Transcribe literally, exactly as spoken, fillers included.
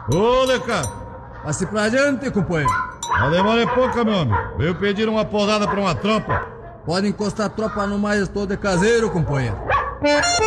Ô, Leca! Passe pra adiante, companheiro. A demora é pouca, meu amigo. Veio pedir uma posada pra uma tropa. Pode encostar a tropa no mais todo de caseiro, companheiro.